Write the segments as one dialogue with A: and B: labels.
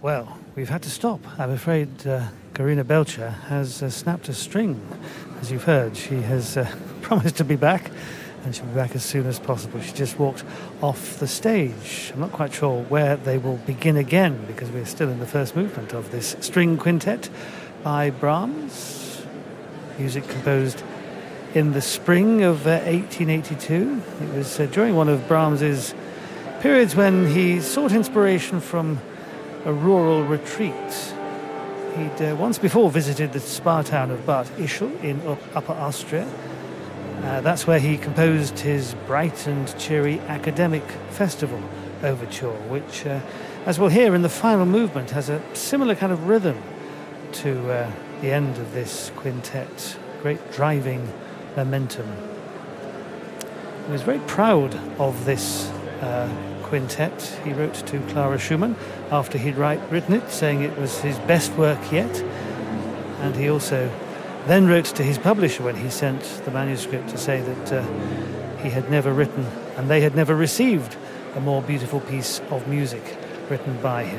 A: Well, we've had to stop. I'm afraid Garina Belcher has snapped a string. As you've heard, she has promised to be back, and she'll be back as soon as possible. She just walked off the stage. I'm not quite sure where they will begin again, because we're still in the first movement of this string quintet by Brahms. Music composed in the spring of 1882. It was during one of Brahms's periods when he sought inspiration from a rural retreat. He'd once before visited the spa town of Bad Ischl in Upper Austria. That's where he composed his bright and cheery academic festival overture, which, as we'll hear in the final movement, has a similar kind of rhythm to the end of this quintet. Great driving momentum. He was very proud of this quintet. He wrote to Clara Schumann after he'd written it, saying it was his best work yet. And he also then wrote to his publisher when he sent the manuscript to say that he had never written, and they had never received, a more beautiful piece of music written by him.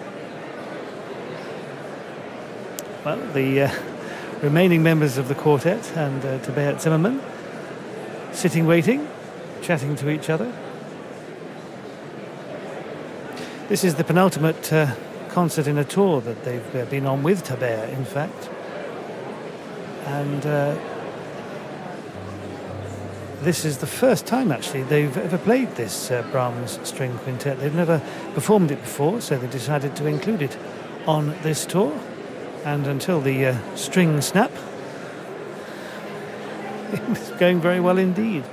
A: Well, the remaining members of the quartet and Tabea Zimmermann sitting waiting, chatting to each other. This is the penultimate concert in a tour that they've been on with Tabea, in fact. And this is the first time, actually, they've ever played this Brahms string quintet. They've never performed it before, so they decided to include it on this tour. And until the string snap, it was going very well indeed.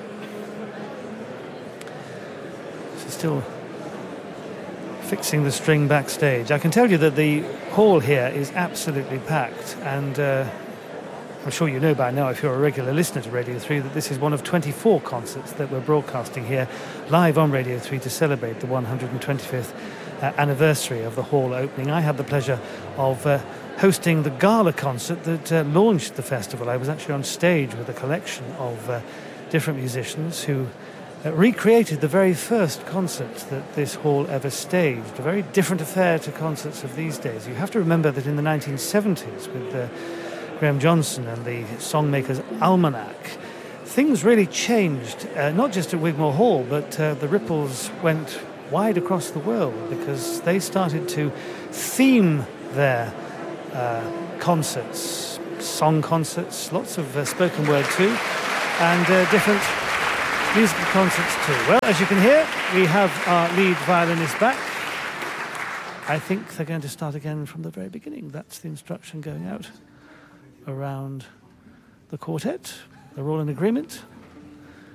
A: So still fixing the string backstage. I can tell you that the hall here is absolutely packed, and I'm sure you know by now, if you're a regular listener to Radio 3, that this is one of 24 concerts that we're broadcasting here live on Radio 3 to celebrate the 125th anniversary of the hall opening. I had the pleasure of hosting the gala concert that launched the festival. I was actually on stage with a collection of different musicians who recreated the very first concert that this hall ever staged. A very different affair to concerts of these days. You have to remember that in the 1970s, with Graham Johnson and the Songmakers' Almanac, things really changed, not just at Wigmore Hall, but the ripples went wide across the world, because they started to theme their concerts, song concerts, lots of spoken word too, and different musical concerts too. Well, as you can hear, we have our lead violinist back. I think they're going to start again from the very beginning. That's the instruction going out around the quartet. They're all in agreement.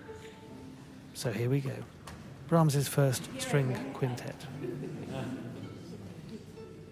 A: So here we go. Brahms' first string quintet.